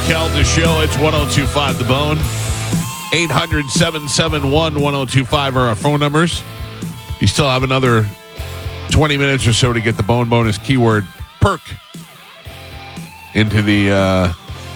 Calda Show. It's 1025 The Bone. 800-771-1025 are our phone numbers. You still have another 20 minutes or so to get the Bone Bonus keyword perk into the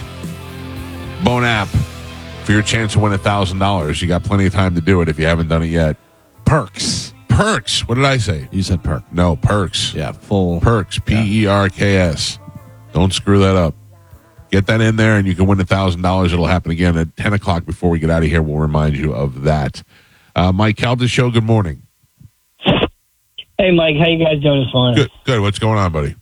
Bone app for your chance to win $1,000. You got plenty of time to do it if you haven't done it yet. Perks. Perks. What did I say? You said perk. No, perks. Yeah, full. Perks. Perks. Don't screw that up. Get that in there, and you can win $1,000. It'll happen again at 10 o'clock before we get out of here. We'll remind you of that. Mike Calda Show, good morning. Hey, Mike. How you guys doing this morning? Good. What's going on, buddy?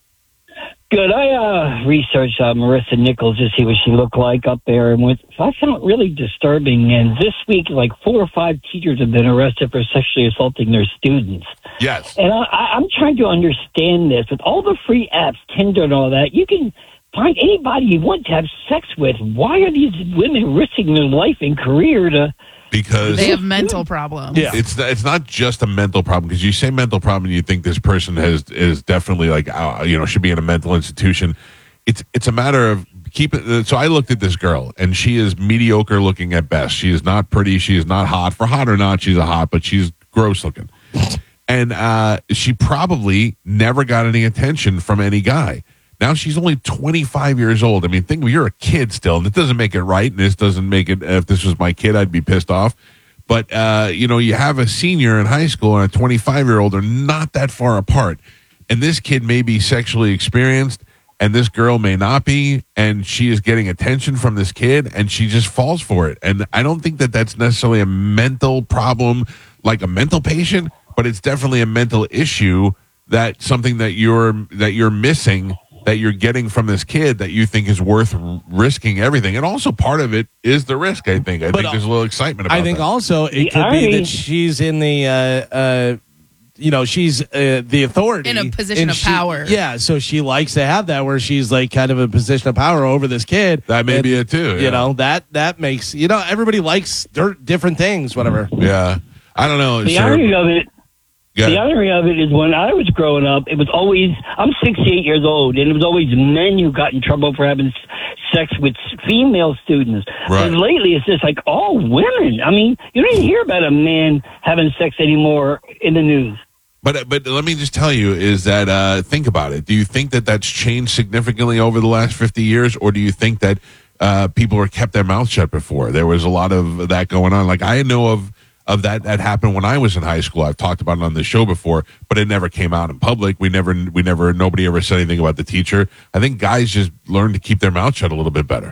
Good. I researched Marissa Nichols to see what she looked like up there, and I found it really disturbing. And this week, like 4 or 5 teachers have been arrested for sexually assaulting their students. Yes. And I'm trying to understand this. With all the free apps, Tinder and all that, you can find anybody you want to have sex with. Why are these women risking their life and career to... Because they have mental problems. Yeah. It's not just a mental problem, because you say mental problem and you think this person is definitely like should be in a mental institution. It's a matter of so I looked at this girl, and she is mediocre looking at best. She is not pretty. She is not hot. For hot or not, she's a hot, but she's gross looking. And she probably never got any attention from any guy. Now she's only 25 years old. I mean, you're a kid still, and it doesn't make it right, and this doesn't make it, if this was my kid, I'd be pissed off. But, you have a senior in high school and a 25-year-old are not that far apart. And this kid may be sexually experienced, and this girl may not be, and she is getting attention from this kid, and she just falls for it. And I don't think that that's necessarily a mental problem, like a mental patient, but it's definitely a mental issue, that something that you're missing, that you're getting from this kid, that you think is worth risking everything. And also part of it is the risk, I think. I think there's a little excitement about it. I think that. Also it could be that she's in the, she's the authority. In a position of power. Yeah, so she likes to have that, where she's like kind of a position of power over this kid. That may be it too. Yeah. That makes, everybody likes different things, whatever. Yeah. I don't know. The irony of it. The irony of it is, when I was growing up, it was always, I'm 68 years old, and it was always men who got in trouble for having sex with female students. Right. And lately, it's just like all women. I mean, you don't even hear about a man having sex anymore in the news. But let me just tell you is that, think about it. Do you think that that's changed significantly over the last 50 years, or do you think that people were kept their mouths shut before? There was a lot of that going on. Like, I know of that happened when I was in high school. I've talked about it on the show before, but it never came out in public. Nobody ever said anything about the teacher. I think guys just learned to keep their mouth shut a little bit better.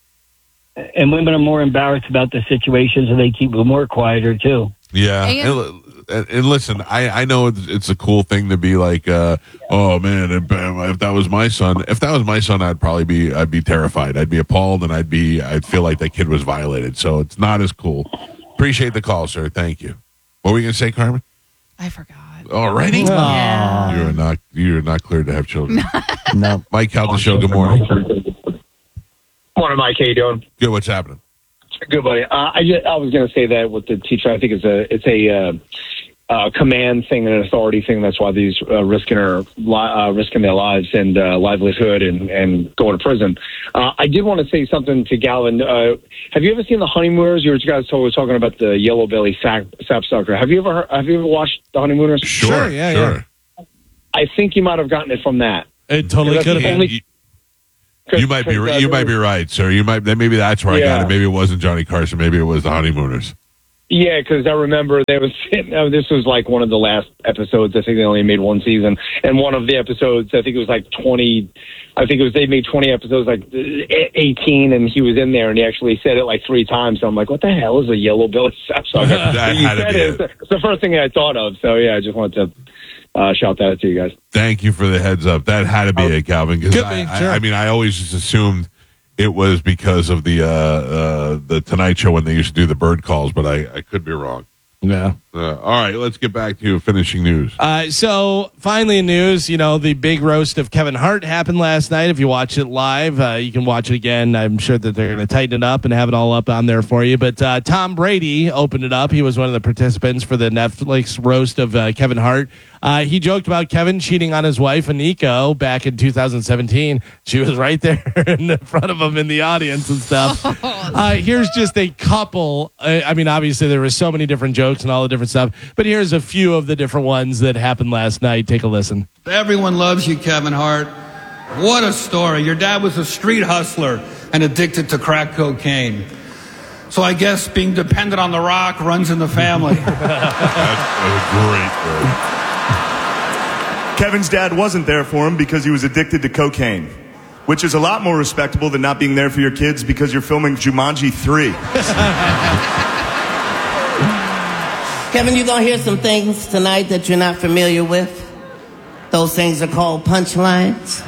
And women are more embarrassed about the situation, so they keep more quieter too. Yeah. And listen, I know it's a cool thing to be like, oh man, if that was my son, I'd be terrified. I'd be appalled, and I'd feel like that kid was violated. So it's not as cool. Appreciate the call, sir. Thank you. What were you going to say, Carmen? I forgot. Already? Yeah. You're not cleared to have children. No. Mike Calda Show, good morning. Morning, Mike. How you doing? Good. What's happening? Good, buddy. I was going to say that with the teacher, I think it's a command thing and an authority thing. That's why these risking their lives and livelihood and going to prison. I did want to say something to Galvin. Have you ever seen The Honeymooners? You guys were talking about the yellow belly sapsucker. Have you ever watched The Honeymooners? Sure. Yeah. I think you might have gotten it from that. It totally could have been. You might be right, sir. Maybe that's where I got it. Maybe it wasn't Johnny Carson. Maybe it was The Honeymooners. Yeah, because I remember this was like one of the last episodes. I think they only made one season, and one of the episodes, I think it was like 20. I think it was they made 20 episodes, like 18, and he was in there, and he actually said it like 3 times. So I'm like, what the hell is a yellow belly sapsucker? That had to be it. It's the first thing I thought of. So yeah, I just wanted to shout that out to you guys. Thank you for the heads up. That had to be it, Calvin. Because I always just assumed it was because of the Tonight Show when they used to do the bird calls, but I could be wrong. Yeah. All right, let's get back to finishing news. So finally in news, the big roast of Kevin Hart happened last night. If you watch it live, you can watch it again. I'm sure that they're going to tighten it up and have it all up on there for you. But Tom Brady opened it up. He was one of the participants for the Netflix roast of Kevin Hart. He joked about Kevin cheating on his wife, Aniko, back in 2017. She was right there in front of him in the audience and stuff. Here's just a couple. I mean, obviously, there were so many different jokes and all the different stuff, but here's a few of the different ones that happened last night. Take a listen. Everyone loves you, Kevin Hart. What a story. Your dad was a street hustler and addicted to crack cocaine. So I guess being dependent on The Rock runs in the family. That was great, bro. Kevin's dad wasn't there for him because he was addicted to cocaine, which is a lot more respectable than not being there for your kids because you're filming Jumanji 3. Kevin, you're going to hear some things tonight that you're not familiar with. Those things are called punchlines.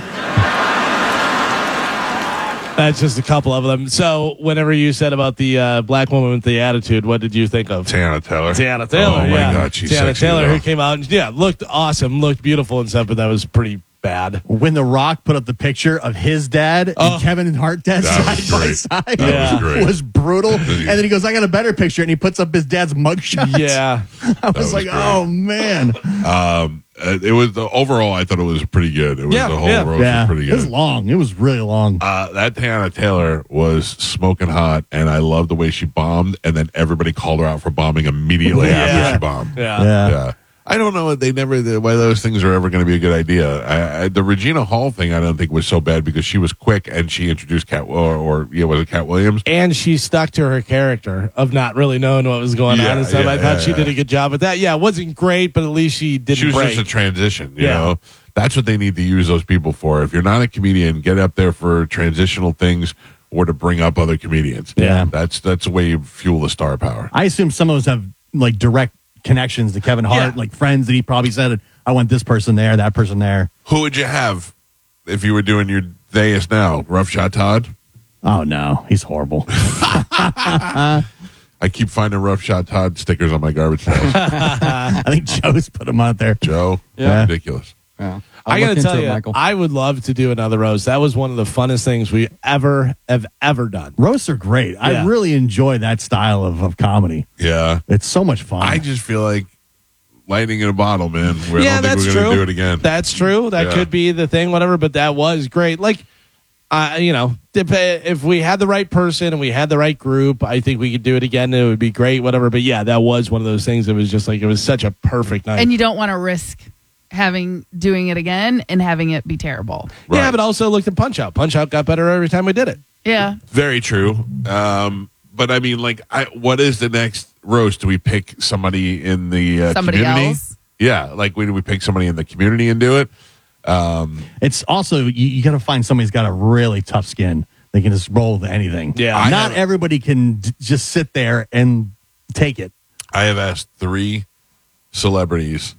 That's just a couple of them. So, whenever you said about the black woman with the attitude, what did you think of? Tiana Taylor. Tiana Taylor, Oh, my yeah. God, she's Tiana sexy, Taylor, though. who came out and, looked awesome, looked beautiful and stuff, but that was pretty bad. When The Rock put up the picture of his dad and Kevin and Hart dad That side was by great. side That was great. was brutal. And then he goes, I got a better picture. And he puts up his dad's mugshot. Yeah. I was like, great. oh, man. It was overall. I thought it was pretty good. It was the whole roast was pretty It was good. long. It was really long. That Tiana Taylor was smoking hot, and I loved the way she bombed. And then everybody called her out for bombing immediately after she bombed. Yeah. I don't know. They never why those things are ever going to be a good idea. The Regina Hall thing, I don't think was so bad because she was quick and she introduced Cat was it Cat Williams? And she stuck to her character of not really knowing what was going on and stuff. I thought she did a good job with that. Yeah, it wasn't great, but at least she didn't She was break. just a transition, you know. That's what they need to use those people for. If you're not a comedian, get up there for transitional things or to bring up other comedians. Yeah. That's the way you fuel the star power. I assume some of those have like direct connections to Kevin Hart, like friends that he probably said, I want this person there, that person there. Who would you have if you were doing your Deus now? Rough Shot Todd? Oh, no. He's horrible. I keep finding Rough Shot Todd stickers on my garbage pails. I think Joe's put him out there. Joe? Yeah. Ridiculous. Yeah. I got to tell you, Michael. I would love to do another roast. That was one of the funnest things we have ever done. Roasts are great. I Yeah. really enjoy that style of comedy. Yeah. It's so much fun. I just feel like lightning in a bottle, man. I don't think that's we're going true. to do it again. That's true. That could be the thing, whatever, but that was great. Like, if we had the right person and we had the right group, I think we could do it again. It would be great, whatever. But yeah, that was one of those things that was just like, it was such a perfect night. And you don't want to risk doing it again and having it be terrible. Right. Yeah, but also looked at Punch Out. Punch Out got better every time we did it. Yeah. Very true. But I mean, like, what is the next roast? Do we pick somebody in the Somebody community? else? Yeah, like do we pick somebody in the community and do it? It's also, you got to find somebody who's got a really tough skin. They can just roll with anything. Yeah. Not everybody can just sit there and take it. I have asked 4 celebrities,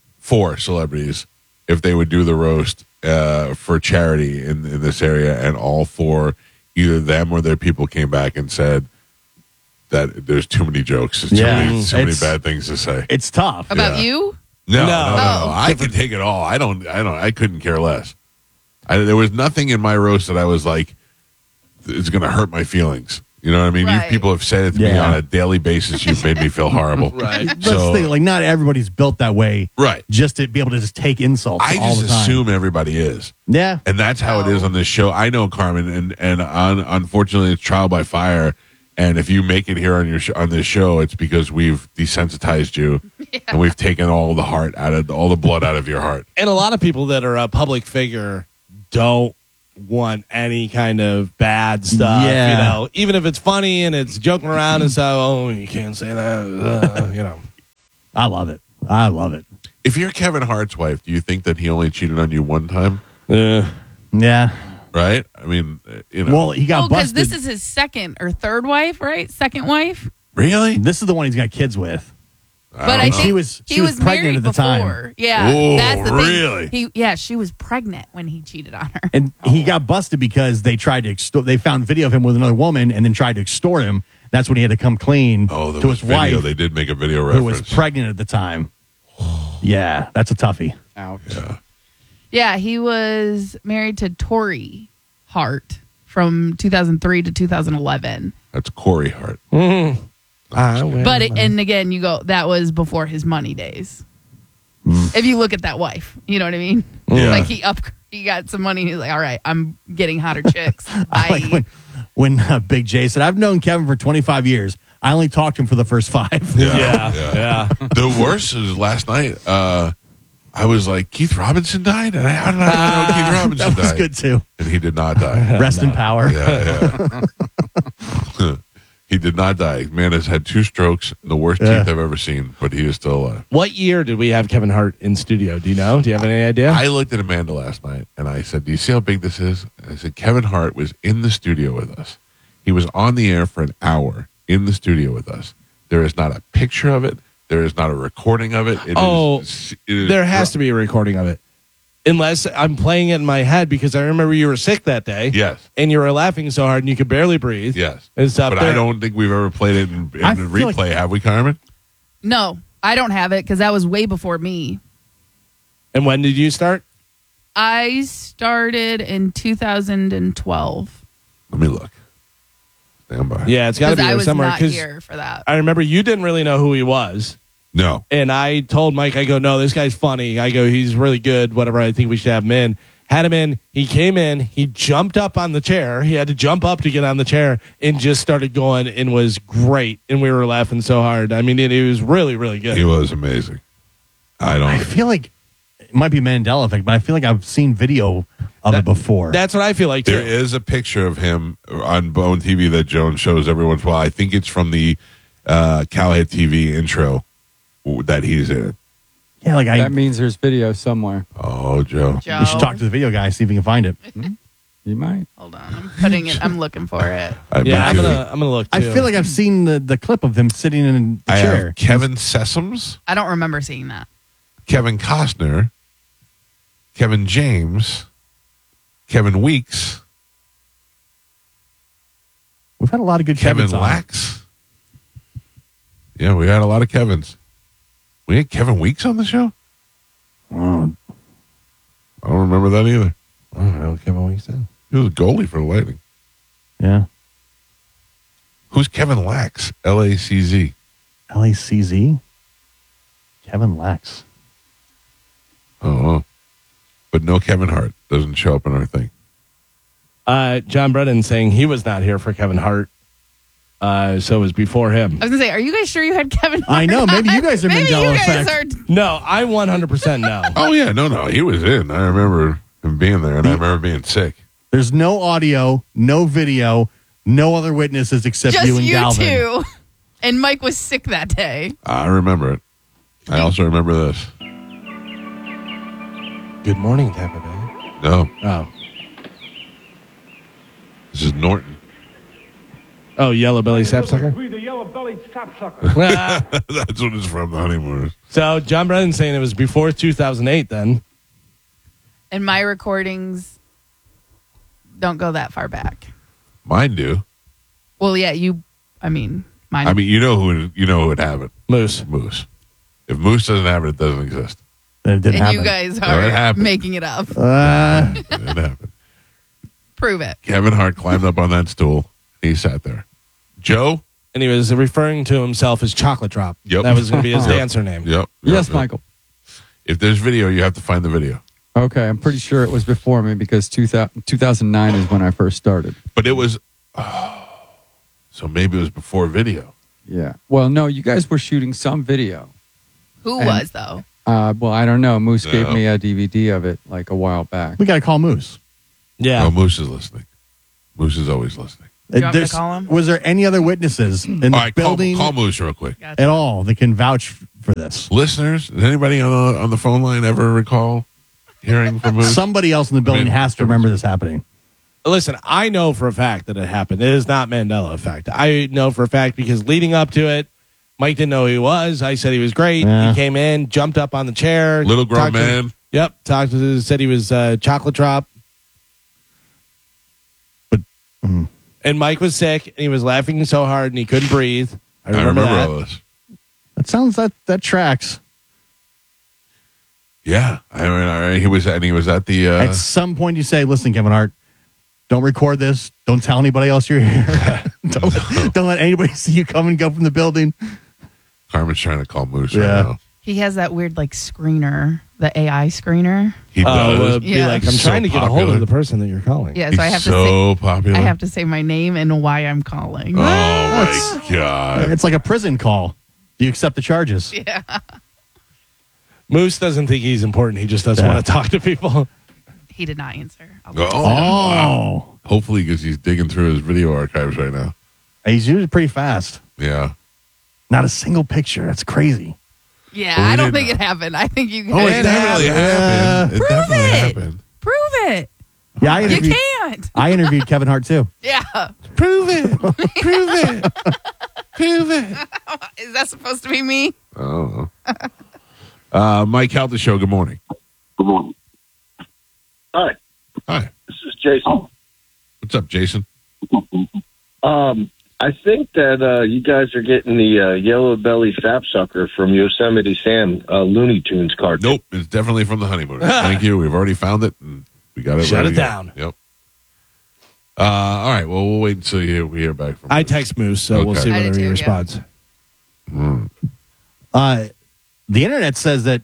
if they would do the roast for charity in this area, and all 4, either them or their people came back and said that there's too many jokes, there's too many bad things to say. It's tough. About you? No. Oh. I can take it all. I couldn't care less. There was nothing in my roast that I was like, it's going to hurt my feelings. You know what I mean? Right. People have said it to me on a daily basis. You've made me feel horrible. Right. Let's So, think, like, not everybody's built that way. right. Just to be able to just take insults I all just the time. assume everybody is. Yeah. And that's how it is on this show. I know, Carmen, and unfortunately, it's trial by fire. And if you make it here on this show, it's because we've desensitized you and we've taken all the heart all the blood out of your heart. And a lot of people that are a public figure don't want any kind of bad stuff. Yeah. You know, even if it's funny and it's joking around and stuff. Oh, you can't say that. You know. I love it. I love it. If you're Kevin Hart's wife, do you think that he only cheated on you one time? Yeah. Right? I mean, you know. Well, he got Because busted. this is his second or third wife, right? Second wife. Really? This is the one he's got kids with. But I think She was he was pregnant married at the time. before. Yeah, Oh, that's the really? thing. She was pregnant when he cheated on her. And he got busted because they tried to extort. They found video of him with another woman and then tried to extort him. That's when he had to come clean Oh, there to was his video. wife, They did make a video who was reference. pregnant at the time. Yeah, that's a toughie. Ouch. Yeah, he was married to Tori Hart from 2003 to 2011. That's Corey Hart. But and again, that was before his money days. If you look at that wife, you know what I mean? Yeah. Like he got some money. He's like, all right, I'm getting hotter chicks. I like when Big J said, I've known Kevin for 25 years. I only talked to him for the first 5. Yeah. The worst is last night. I was like, Keith Robinson died? And how did I know Keith Robinson That was died? good, too. And he did not die. Rest in power. Yeah. He did not die. Man has had 2 strokes, the worst teeth I've ever seen, but he is still alive. What year did we have Kevin Hart in studio? Do you know? Do you have any idea? I looked at Amanda last night and I said, do you see how big this is? I said, Kevin Hart was in the studio with us. He was on the air for an hour in the studio with us. There is not a picture of it. There is not a recording of it. There has to be a recording of it. Unless I'm playing it in my head because I remember you were sick that day. Yes. And you were laughing so hard and you could barely breathe. Yes. It's up but there. I don't think we've ever played it in I the feel replay, have we, Carmen? No, I don't have it because that was way before me. And when did you start? I started in 2012. Let me look. Stand by. Yeah, it's got to be Because I there was somewhere. not 'cause here for that. I remember you didn't really know who he was. No. And I told Mike, I go, no, this guy's funny. I go, he's really good. Whatever. I think we should have him in. Had him in. He came in. He jumped up on the chair. He had to jump up to get on the chair and just started going and was great. And we were laughing so hard. I mean, it was really, really good. He was amazing. I feel like it might be Mandela effect, but I feel like I've seen video of it before. That's what I feel like, too. There is a picture of him on Bone TV that Jones shows every once in a while. I think it's from the Cowhead TV intro that he's in. Yeah, like That means there's video somewhere. Oh, Joe. Joe. We should talk to the video guy, see if we can find it. You might. Hold on. I'm putting it. I'm looking for it. Yeah, I'm gonna look, too. I feel like I've seen the clip of him sitting in the I chair. have Kevin Sessoms, I don't remember seeing that. Kevin Costner, Kevin James, Kevin Weeks, We've had a lot of good Kevin Kevins on. Lax. Yeah, we had a lot of Kevins. We had Kevin Weeks on the show? Oh, I don't remember that either. I don't know what Kevin Weeks did. He was a goalie for the Lightning. yeah. Who's Kevin Lax? L-A-C-Z. LACZ? Kevin Lax. Oh, but no Kevin Hart. Doesn't show up in our thing. John Brennan saying he was not here for Kevin Hart. So it was before him. I was gonna say, are you guys sure you had Kevin Hart? I know. Maybe you guys are Maybe Mandela you guys effect. are. No, I 100% know. Oh, yeah. No. He was in. I remember him being there, and I remember being sick. There's no audio, no video, no other witnesses except Just you and you Galvin. two. And Mike was sick that day. I remember it. I also remember this. Good morning, Tampa Bay. No, Oh. this is Norton. Oh, Yellow Belly Sapsucker? The yellow-bellied sapsucker. That's what it's from, the Honeymooners. So John Brennan saying it was before 2008 then. And my recordings don't go that far back. Mine do. Well, yeah, mine. I mean, you know who would have it. Moose. Moose. If Moose doesn't have it, it doesn't exist. Then it didn't and happen. you guys No, it are happened. making it up. It happened. Prove it. Kevin Hart climbed up on that stool. He sat there. Joe? And he was referring to himself as Chocolate Drop. Yep. That was going to be his Yep. dancer name. Yep. Yes, Yep. Michael. If there's video, you have to find the video. Okay, I'm pretty sure it was before me because 2009 is when I first started. But it was, so maybe it was before video. Yeah. Well, no, you guys were shooting some video. Who And- was, though? Well, I don't know. Moose gave No. me a DVD of it like a while back. We got to call Moose. Yeah. Oh, Moose is listening. Moose is always listening. You want me to There's- call him? Was there any other witnesses in All the right, building call Moose real quick. Gotcha. at all that can vouch for this? Listeners, does anybody on the phone line ever recall hearing from Moose? Somebody else in the building I mean, has to remember this happening. Listen, I know for a fact that it happened. It is not Mandela effect. I know for a fact because leading up to it, Mike didn't know who he was. I said he was great. Yeah. He came in, jumped up on the chair. Little grown talked to- man. Yep. Said he was Chocolate Drop. But And Mike was sick, and he was laughing so hard, and he couldn't breathe. I remember that. all this. that sounds that tracks. Yeah, I mean, he was at the. At some point, you say, "Listen, Kevin Hart, don't record this. Don't tell anybody else you're here. don't let anybody see you come and go from the building." Carmen's trying to call Moose Yeah. right now. He has that weird like screener, the AI screener. He does. Be like, I'm He's trying so to get a hold popular. of the person that you're calling. Yeah, He's so I have so to say popular. I have to say my name and why I'm calling. Oh my God. It's like a prison call. Do you accept the charges? Yeah. Moose doesn't think he's important. He just doesn't want to talk to people. He did not answer. Wow. Hopefully, because he's digging through his video archives right now. He's usually pretty fast. Yeah. Not a single picture. That's crazy. Yeah, Well, we I don't didn't- think it happened. I think you Oh, it definitely happened. It Prove definitely it. happened. Prove it. Yeah, I You interviewed, can't. I interviewed Kevin Hart too. Yeah. Prove it. Prove it. Prove it. Is that supposed to be me? I don't know. Mike Calta Show, good morning. Good morning. Hi. Hi. This is Jason. What's up, Jason? I think that you guys are getting the yellow belly sapsucker from Yosemite Sam Looney Tunes cartoon. Nope, it's definitely from the honeymoon. Thank you. We've already found it, and we got it. Shut ready it to go. down. Yep. All right. Well, we'll wait until we hear back from. I text Moose, so we'll Okay. see I did whether he too, responds. The internet says that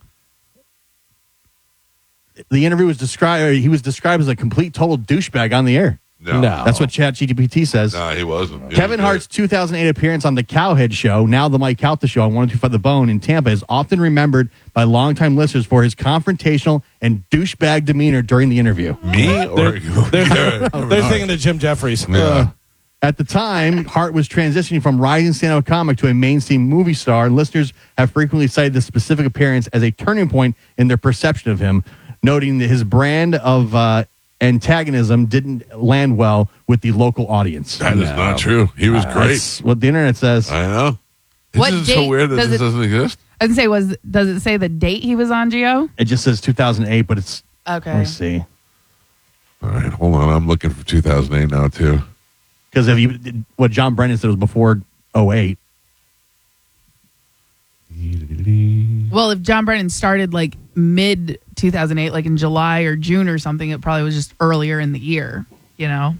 the interview was described. He was described as a complete total douchebag on the air. No. That's what ChatGPT says. No, he wasn't. Kevin Hart's 2008 appearance on the Cowhead Show, now the Mike Calta Show on 102.5 The Bone in Tampa, is often remembered by longtime listeners for his confrontational and douchebag demeanor during the interview. Me or They're thinking of Jim Jeffries. Yeah. At the time, Hart was transitioning from rising stand-up comic to a mainstream movie star, and listeners have frequently cited this specific appearance as a turning point in their perception of him, noting that his brand of antagonism didn't land well with the local audience. That is not true. He was great. That's what the internet says. I know. What This is date so weird that does this it- doesn't exist. I was gonna say, does it say the date he was on, Gio? It just says 2008, but it's Okay. let me see. All right, hold on. I'm looking for 2008 now too. Because if you what John Brennan said was before 08. Well, if John Brennan started like mid 2008, like in July or June or something, it probably was just earlier in the year, you know?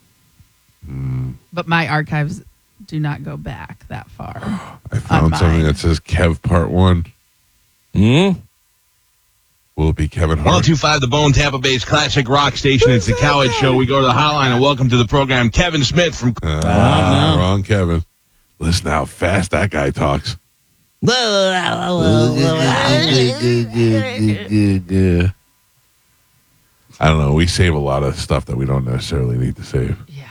But my archives do not go back that far. I found something that says Kev Part 1. Will it be Kevin Hart? 1025 The Bone, Tampa Bay's classic rock station. It's the Cowhead Show. We go to the hotline and welcome to the program Kevin Smith from. Wrong Kevin. Listen how fast that guy talks. I don't know. We save a lot of stuff that we don't necessarily need to save. Yeah.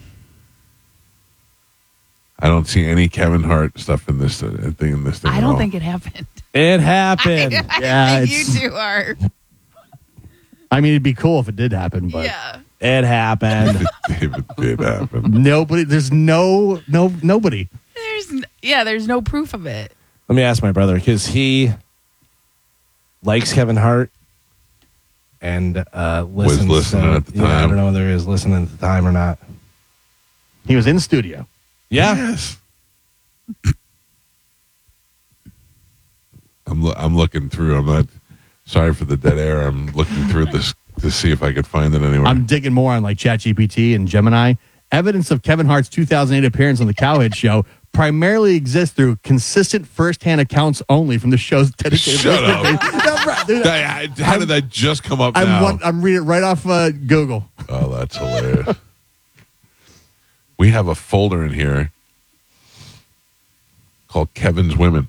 I don't see any Kevin Hart stuff in this thing. I at don't all. think it happened. It happened. Yeah, I think it's- you two are. I mean, it'd be cool if it did happen, but Yeah. It happened. It did happen. nobody. There's nobody. There's no proof of it. Let me ask my brother because he likes Kevin Hart and listens. listening at the Yeah, I time. don't know whether he was listening at the time or not. He was in studio. Yeah. Yes. I'm looking through. I'm not sorry for the dead air. I'm looking through this to see if I could find it anywhere. I'm digging more on like ChatGPT and Gemini. Evidence of Kevin Hart's 2008 appearance on the Cowhead Show primarily exists through consistent first-hand accounts only from the show's dedicated. Shut listener up. base. No, bro, dude, How did that just come up now? I'm reading it right off Google. Oh, that's hilarious. We have a folder in here called Kevin's Women.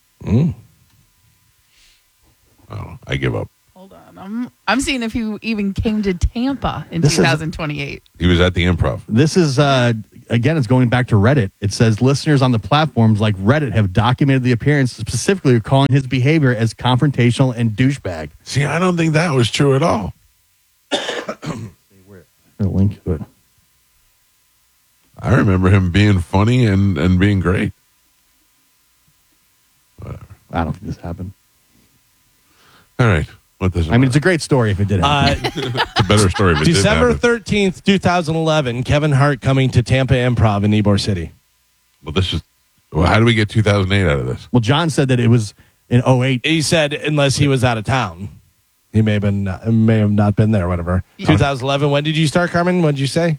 Oh, I give up. Hold on. I'm seeing if he even came to Tampa in This is- 2028. He was at the Improv. This is again, it's going back to Reddit. It says listeners on the platforms like Reddit have documented the appearance, specifically calling his behavior as confrontational and douchebag. See, I don't think that was true at all. A link to it. I remember him being funny and being great. I don't think this happened. All right. What does it I mean, it's a great story if it did happen. It's a better story if it December did happen. 13th, 2011, Kevin Hart coming to Tampa Improv in Ybor City. Well, how do we get 2008 out of this? Well, John said that it was in 08. He said unless he was out of town. He may have not been there, whatever. 2011, when did you start, Carmen? What did you say?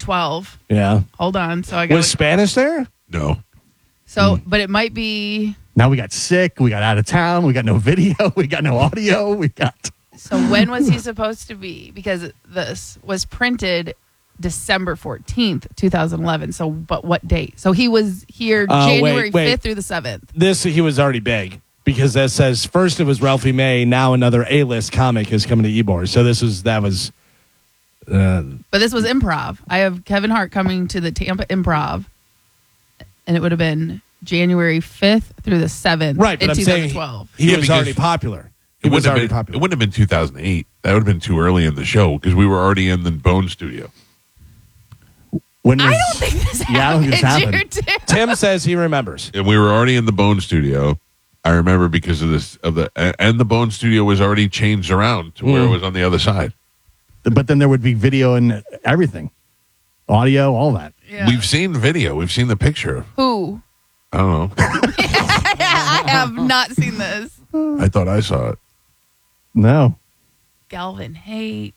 2012. Yeah. Hold on. So I got Was Spanish there? No. So, but it might be. Now we got sick. We got out of town. We got no video. We got no audio. We got. So when was he supposed to be? Because this was printed December 14th, 2011. So, but what date? So he was here January 5th through the 7th. He was already big because that says first it was Ralphie May. Now another A-list comic is coming to Ybor. So that was. But this was improv. I have Kevin Hart coming to the Tampa Improv, and it would have been January 5th through the 7th, right? But in I'm 2012. saying he was already popular. It wouldn't have been 2008. That would have been too early in the show because we were already in the Bone studio. I don't think this happened. Tim says he remembers, and we were already in the Bone studio. I remember because of this and the Bone studio was already changed around to where it was on the other side. But then there would be video and everything, audio, all that. Yeah. We've seen the video. We've seen the picture. Who? I don't know. I have not seen this. I thought I saw it. No. Galvin Haight.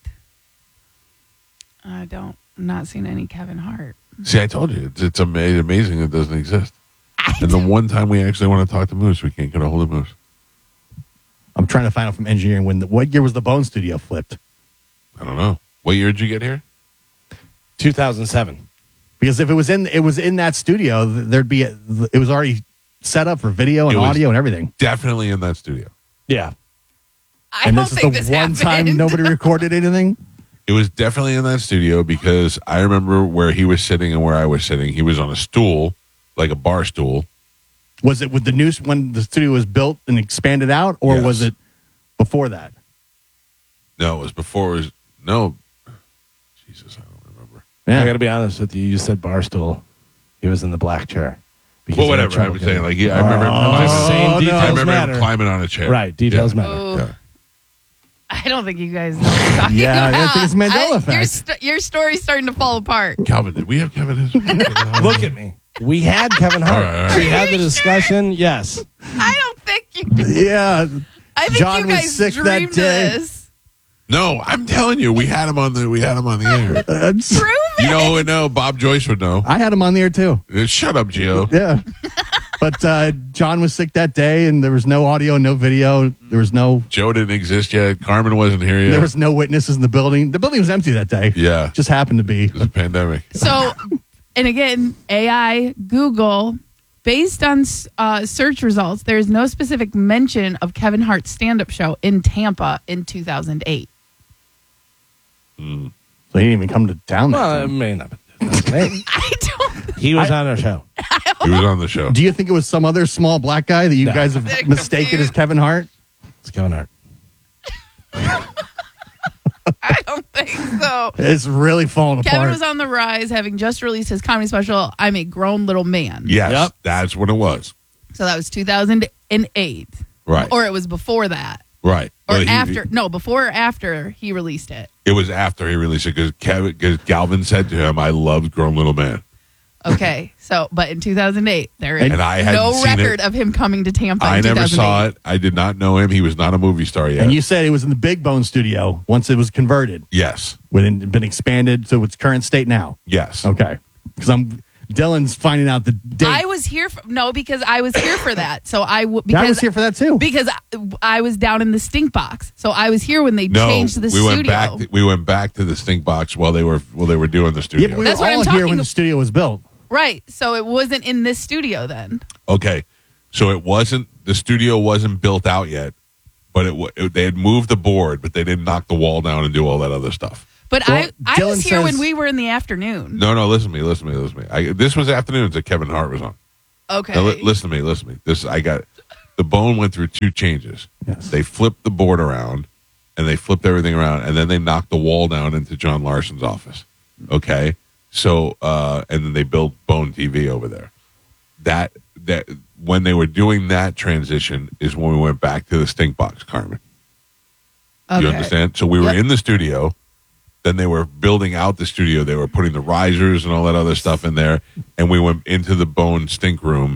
I'm not seeing any Kevin Hart. See, I told you. It's amazing it doesn't exist. And the one time we actually want to talk to Moose, we can't get a hold of Moose. I'm trying to find out from engineering what year was the Bone studio flipped? I don't know. What year did you get here? 2007. Because if it was in that studio, it was already set up for video and audio and everything. Definitely in that studio. Yeah. And this is the one time nobody recorded anything? It was definitely in that studio because I remember where he was sitting and where I was sitting. He was on a stool, like a bar stool. Was it with the news when the studio was built and expanded out, or was it before that? No, it was before. No. Jesus, I don't remember. Yeah. I got to be honest with you. You said Barstool. He was in the black chair. Well, whatever. I was saying, I remember him climbing on a chair. Right. Details matter. Yeah. I don't think you guys know what I'm talking about. I think it's Mandela effect. Your story's starting to fall apart. Calvin, did we have Kevin? Look at me. We had Kevin Hart. All right. We had the discussion. Yes. I don't think you did. Yeah. I think John you was guys sick dreamed that day. of this. No, I'm telling you, we had him on the air. Prove it. You know who would know? Bob Joyce would know. I had him on the air too. Shut up, Gio. Yeah. But John was sick that day, and there was no audio, no video. There was no... Joe didn't exist yet. Carmen wasn't here yet. There was no witnesses in the building. The building was empty that day. Yeah. Just happened to be. It was a pandemic. So, and again, AI, Google, based on search results, there is no specific mention of Kevin Hart's stand-up show in Tampa in 2008. So he didn't even come to town. Well, it may not. I don't. He was on our show. He was on the show. Do you think it was some other small black guy that you guys have mistaken as Kevin Hart? It's Kevin Hart. I don't think so. It's really falling apart. Kevin was on the rise, having just released his comedy special, I'm a Grown Little Man. Yes, that's what it was. So that was 2008. Right. Or it was before that. Right. Or But after. No, before or after he released it. It was after he released it because Galvin said to him, I loved Grown Little Man. Okay. So, but in 2008, there is And I hadn't no seen record it. of him coming to Tampa I in never 2008. saw it. I did not know him. He was not a movie star yet. And you said it was in the Big Bone studio once it was converted. Yes. When it been expanded to its current state now. Yes. Okay. Because Dylan's finding out the date. I was here because I was here for that. So I was here for that too. Because I was down in the stink box. So I was here when they changed the studio. We went back to the stink box while they were doing the studio. Yeah, but we were all here when the studio was built. Right. So it wasn't in this studio then. Okay. So the studio wasn't built out yet, but they had moved the board, but they didn't knock the wall down and do all that other stuff. But I was here when we were in the afternoon. No, listen to me. This was afternoons that Kevin Hart was on. Okay. Now, listen to me. The Bone went through two changes. Yes. They flipped the board around, and they flipped everything around, and then they knocked the wall down into John Larson's office. Okay. So, and then they built Bone TV over there. That when they were doing that transition is when we went back to the stink box, Carmen. Okay. You understand? So we were in the studio. Then they were building out the studio. They were putting the risers and all that other stuff in there. And we went into the Bone stink room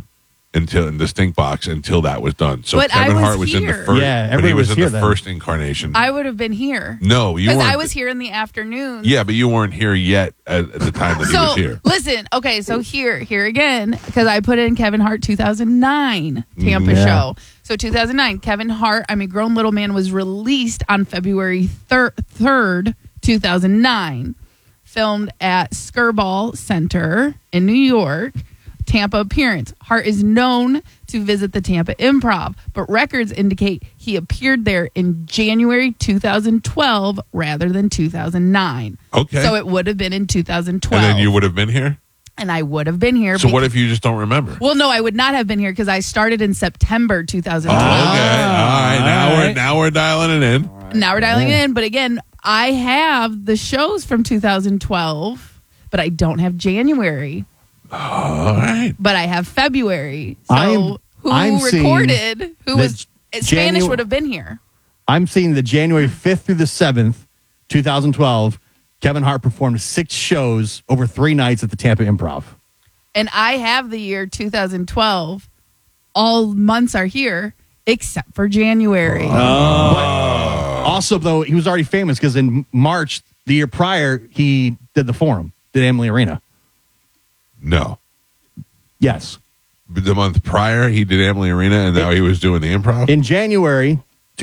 in the Stink Box until that was done. So But Kevin I was Hart was in the here. first. Yeah, but he everybody was was in here the then. first incarnation. I would have been here. No, you Because weren't. I was here in the afternoon. Yeah, but you weren't here yet at the time that he was here. Listen, okay, so here again, because I put in Kevin Hart 2009 Tampa show. So 2009, Kevin Hart, Grown Little Man was released on February 3rd, 2009. Filmed at Skirball Center in New York. Tampa appearance. Hart is known to visit the Tampa Improv, but records indicate he appeared there in January 2012 rather than 2009. Okay. So it would have been in 2012. And then you would have been here? And I would have been here. So what if you just don't remember? Well, no, I would not have been here because I started in September 2012. Okay. All right. Now we're dialing it in. Now we're dialing it in. But again, I have the shows from 2012, but I don't have January. All right. But I have February. So I'm recorded? Who was Spanish would have been here. I'm seeing the January 5th through the 7th, 2012. Kevin Hart performed 6 shows over 3 nights at the Tampa Improv. And I have the year 2012. All months are here except for January. Also, though, he was already famous because in March, the year prior, he did the Forum, did Emily Arena. No. Yes. The month prior, he did Emily Arena, and now he was doing the Improv? In January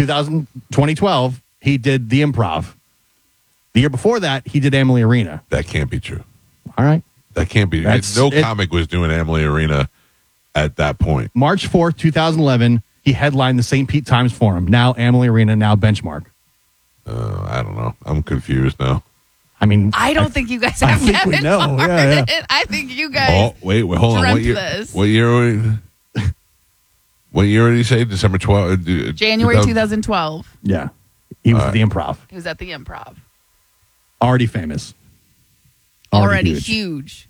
2012, he did the Improv. The year before that, he did Emily Arena. That can't be true. All right. That can't be. No comic was doing Emily Arena at that point. March 4th, 2011, he headlined the St. Pete Times Forum. Now Emily Arena, now Benchmark. I don't know. I'm confused now. I don't think you guys have think we Kevin know. Hart. Yeah. I think you guys. Oh, wait, hold on. dreamt What year? this. What year? What year did he say? December 12th? January 2012. Yeah. He was at the Improv. He was at the Improv. Already famous. Already huge.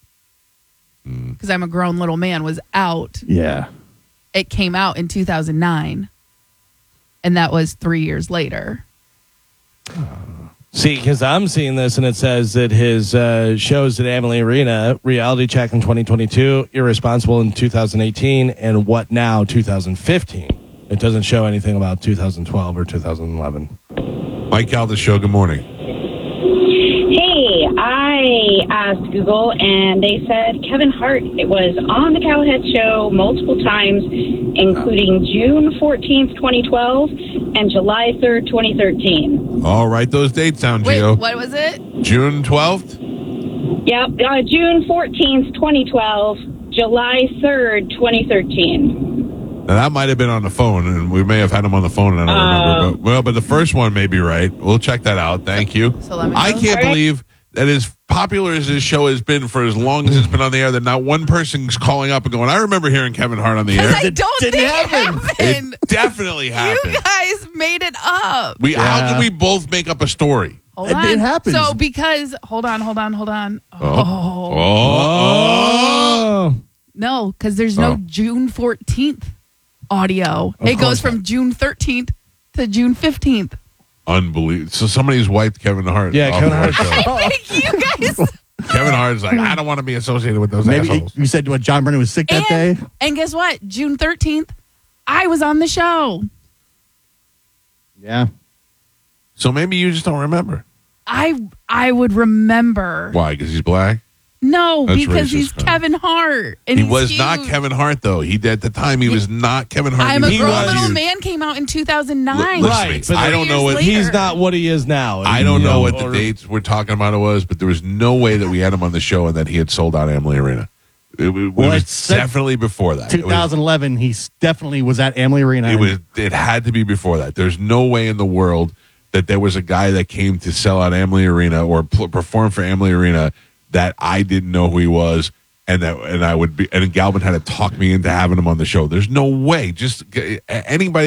Because I'm a Grown Little Man was out. Yeah. It came out in 2009. And that was 3 years later. See, because I'm seeing this and it says that his shows at Emily Arena, Reality Check in 2022, Irresponsible in 2018, and What Now 2015. It doesn't show anything about 2012 or 2011. Mike Calda Show, good morning. Hey, I asked Google and they said Kevin Hart. It was on the Cowhead Show multiple times, including June 14th, 2012 and July 3rd, 2013. All right, those dates down, Wait, Gio. what was it? June 12th? Yep, June 14th, 2012, July 3rd, 2013. Now, that might have been on the phone, and we may have had him on the phone, and I don't remember. But the first one may be right. We'll check that out. Thank you. So let me I know. can't believe that as popular as this show has been for as long as it's been on the air, that not one person's calling up and going, I remember hearing Kevin Hart on the air. I don't think it happened. It definitely happened. You guys made it up. How can we both make up a story? Hold on. It happens. So because hold on. Oh. No, because there's no June 14th audio. It goes from June 13th to June 15th. Unbelievable. So somebody's wiped Kevin Hart. Yeah, off Kevin of our Hart. show. You guys. Kevin Hart's like, I don't want to be associated with those Maybe assholes. you said what John Brennan was sick that day. And guess what? June 13th, I was on the show. Yeah. So maybe you just don't remember. I would remember. Why? Because he's black? No, That's because racist, he's huh? Kevin Hart. And He he's was huge. not Kevin Hart, though. At the time, he was not Kevin Hart. I'm a He Grown was Little huge. Man came out in 2009. Listen to me. Right, but I don't know what he's not what he is now. I don't know what the dates we're talking about it was, but there was no way that we had him on the show and that he had sold out Emily Arena. It was it's definitely before that. 2011, he definitely was at Emily Arena. It had to be before that. There's no way in the world that there was a guy that came to sell out Emily Arena or perform for Emily Arena that I didn't know who he was, and I would be, and Galvin had to talk me into having him on the show. There's no way. Just anybody